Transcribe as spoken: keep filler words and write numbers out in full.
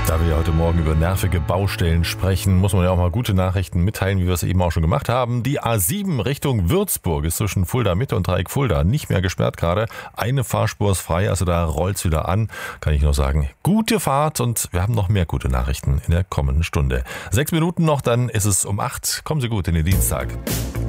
Da wir heute Morgen über nervige Baustellen sprechen, muss man ja auch mal gute Nachrichten mitteilen, wie wir es eben auch schon gemacht haben. Die A sieben Richtung Würzburg ist zwischen Fulda Mitte und Dreieck Fulda nicht mehr gesperrt gerade. Eine Fahrspur ist frei, also da rollt's wieder an. Kann ich nur sagen, gute Fahrt, und wir haben noch mehr gute Nachrichten in der kommenden Stunde. Sechs Minuten noch, dann ist es um acht. Kommen Sie gut in den Dienstag.